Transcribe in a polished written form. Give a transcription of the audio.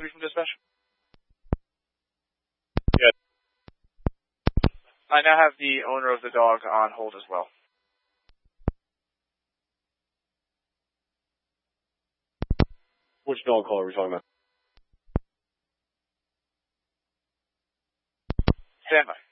read from dispatch? Yeah. I now have the owner of the dog on hold as well. Which dog call are we talking about? Stand by.